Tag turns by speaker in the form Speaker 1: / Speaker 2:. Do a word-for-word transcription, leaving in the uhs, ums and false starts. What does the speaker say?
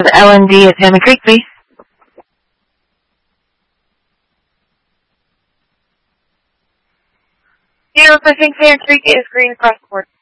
Speaker 1: L N D at Salmon Creek, please.
Speaker 2: Zero, I think Salmon Creek is green across the board.